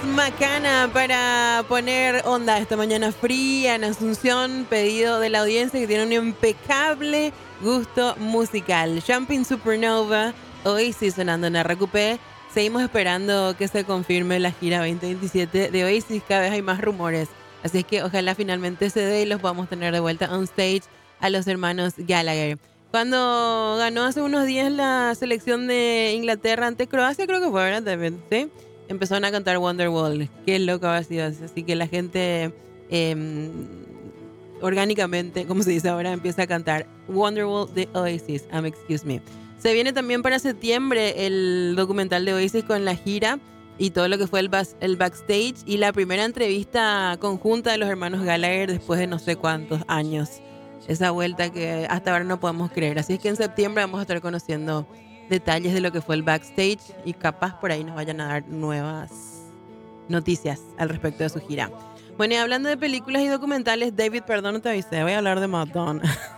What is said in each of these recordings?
Macana para poner onda esta mañana fría en Asunción, pedido de la audiencia que tiene un impecable gusto musical. Jumping Supernova, Oasis sonando en RQP. Seguimos esperando que se confirme la gira 2027 de Oasis, cada vez hay más rumores. Así es que ojalá finalmente se dé y los podamos tener de vuelta on stage a los hermanos Gallagher. Cuando ganó hace unos días la selección de Inglaterra ante Croacia, creo que fue, ¿verdad? También, ¿sí? Empezaron a cantar Wonderwall. Qué loco ha sido. Así que la gente orgánicamente, como se dice ahora, empieza a cantar Wonderwall de Oasis. Excuse me. Se viene también para septiembre el documental de Oasis con la gira y todo lo que fue el backstage y la primera entrevista conjunta de los hermanos Gallagher después de no sé cuántos años. Esa vuelta que hasta ahora no podemos creer. Así es que en septiembre vamos a estar conociendo detalles de lo que fue el backstage y capaz por ahí nos vayan a dar nuevas noticias al respecto de su gira. Bueno, y hablando de películas y documentales, David, perdón, no te avisé, voy a hablar de Madonna.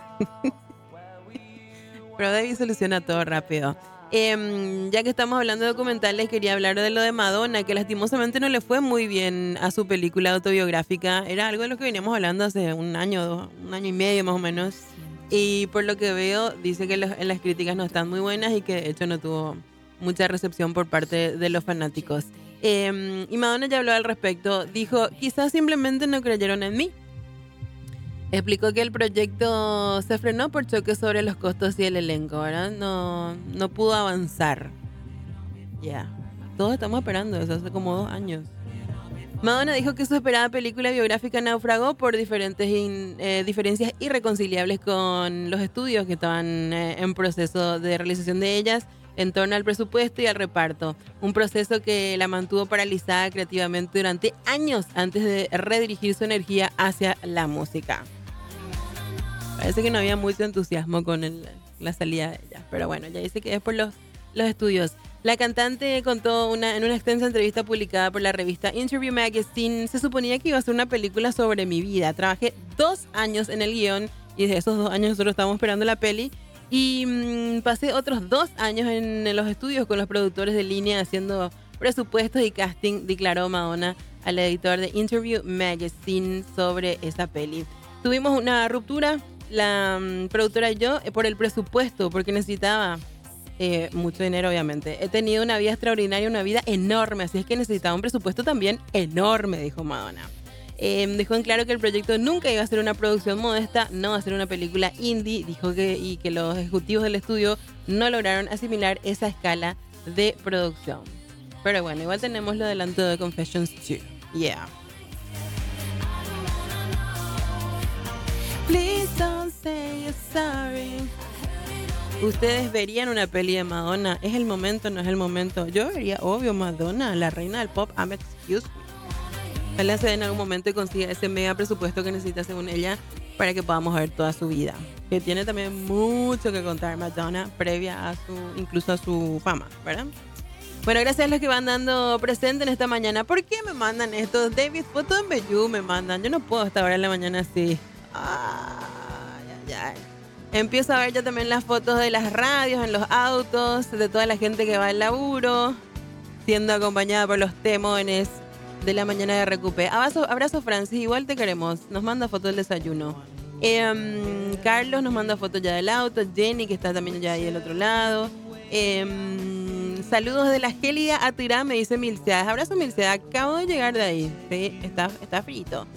Pero David soluciona todo rápido. Ya que estamos hablando de documentales, quería hablar de lo de Madonna, que lastimosamente no le fue muy bien a su película autobiográfica. Era algo de lo que veníamos hablando hace un año y medio más o menos. Y por lo que veo, dice que las críticas no están muy buenas y que de hecho no tuvo mucha recepción por parte de los fanáticos. Y Madonna ya habló al respecto. Dijo, quizás simplemente no creyeron en mí. Explicó que el proyecto se frenó por choques sobre los costos y el elenco, ¿verdad? No pudo avanzar. Ya. Todos estamos esperando eso hace como 2 años. Madonna dijo que su esperada película biográfica naufragó por diferencias irreconciliables con los estudios que estaban en proceso de realización de ellas en torno al presupuesto y al reparto. Un proceso que la mantuvo paralizada creativamente durante años antes de redirigir su energía hacia la música. Parece que no había mucho entusiasmo con la salida de ella. Pero bueno, ya dice que es por los estudios. La cantante contó en una extensa entrevista publicada por la revista Interview Magazine, se suponía que iba a ser una película sobre mi vida. Trabajé 2 años en el guión y desde esos 2 años nosotros estábamos esperando la peli. Y pasé otros 2 años en los estudios con los productores de línea haciendo presupuestos y casting, declaró Madonna al editor de Interview Magazine sobre esa peli. Tuvimos una ruptura, la productora y yo, por el presupuesto, porque necesitaba mucho dinero, obviamente. He tenido una vida extraordinaria, una vida enorme, así es que necesitaba un presupuesto también enorme, dijo Madonna. Dejó en claro que el proyecto nunca iba a ser una producción modesta, no va a ser una película indie. Dijo que los ejecutivos del estudio no lograron asimilar esa escala de producción. Pero bueno, igual tenemos lo adelanto de Confessions 2. Yeah. Please don't say you're sorry. ¿Ustedes verían una peli de Madonna? ¿Es el momento? ¿No es el momento? Yo vería, obvio, Madonna, la reina del pop. Excuse me. Ojalá se dé en algún momento y consiga ese mega presupuesto que necesita según ella para que podamos ver toda su vida. Que tiene también mucho que contar Madonna previa incluso a su fama, ¿verdad? Bueno, gracias a los que van dando presente en esta mañana. ¿Por qué me mandan esto? David, foto en Bellú me mandan. Yo no puedo hasta ahora en la mañana así. Ay. Empiezo a ver ya también las fotos de las radios en los autos, de toda la gente que va al laburo, siendo acompañada por los temones de la mañana de Recupé. Abrazo Francis, igual te queremos. Nos manda fotos del desayuno. Carlos nos manda fotos ya del auto. Jenny, que está también ya ahí del otro lado. Saludos de la Gélida Atirá, me dice Milcea. Abrazo Milcea, acabo de llegar de ahí. Sí, está frito.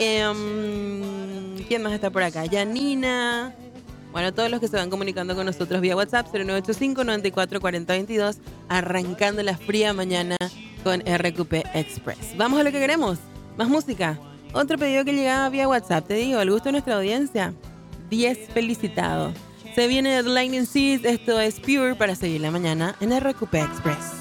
¿Quién más está por acá? Janina. Bueno, todos los que se van comunicando con nosotros vía WhatsApp 0985-944022, arrancando la fría mañana con RQP Express. Vamos a lo que queremos, más música. Otro pedido que llegaba vía WhatsApp, te digo, el gusto de nuestra audiencia, 10 felicitado. Se viene The Lightning Seeds, esto es Pure para seguir la mañana en RQP Express.